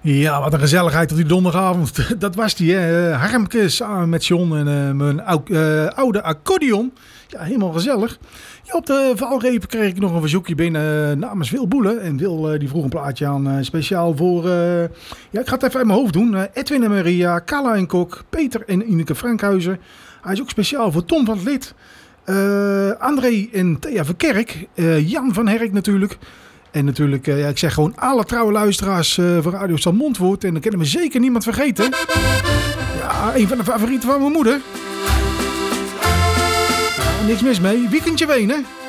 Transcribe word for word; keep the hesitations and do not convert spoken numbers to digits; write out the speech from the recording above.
Ja, wat een gezelligheid op die donderdagavond. Dat was die, hè. Harmke samen met John en uh, mijn ou- uh, oude accordeon. Ja, helemaal gezellig. Ja, op de valreep kreeg ik nog een verzoekje binnen uh, namens Wil Boelen. En Wil uh, die vroeg een plaatje aan uh, speciaal voor... Uh, ja, ik ga het even uit mijn hoofd doen. Uh, Edwin en Maria, Carla en Kok, Peter en Ineke Frankhuizen. Hij is ook speciaal voor Tom van het Lid. Uh, André en Thea Verkerk. Uh, Jan van Herk natuurlijk. En natuurlijk, uh, ja, ik zeg gewoon alle trouwe luisteraars uh, van Radio Stad Montfoort. En dan kunnen we zeker niemand vergeten. Ja, een van de favorieten van mijn moeder. Ja, niks mis mee. Weekendje Wenen.